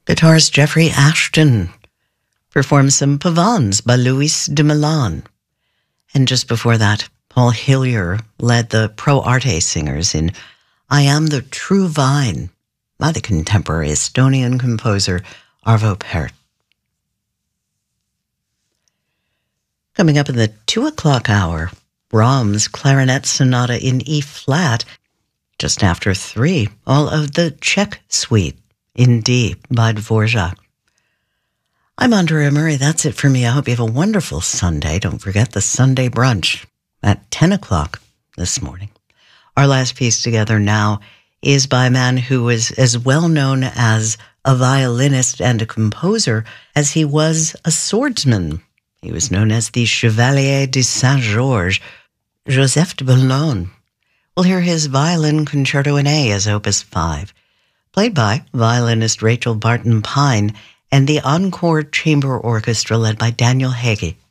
Guitarist Jeffrey Ashton performed some pavans by Luis de Milan. And just before that, Paul Hillier led the Pro Arte singers in I Am the True Vine by the contemporary Estonian composer Arvo Pärt. Coming up in the 2 o'clock hour, Brahms' Clarinet Sonata in E-flat. Just after 3, all of the Czech Suite in D by Dvorak. I'm Andrea Murray. That's it for me. I hope you have a wonderful Sunday. Don't forget the Sunday brunch at 10 o'clock this morning. Our last piece together now is by a man who was as well known as a violinist and a composer as he was a swordsman. He was known as the Chevalier de Saint-Georges, Joseph de Boulogne. We'll hear his violin concerto in A as Opus 5, played by violinist Rachel Barton Pine and the Encore Chamber Orchestra led by Daniel Hagey.